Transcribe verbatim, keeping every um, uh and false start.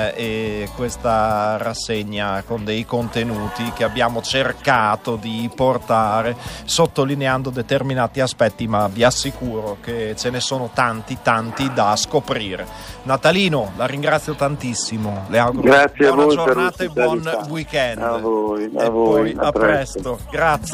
e questa rassegna con dei contenuti che abbiamo cercato di portare sottolineando determinati aspetti, ma vi assicuro che ce ne sono tanti tanti da scoprire. Natalino, la ringrazio tantissimo, le auguro Grazie buona a voi giornata per e buon l'ospitalità. weekend. A voi, a e voi, poi a a presto. presto, grazie.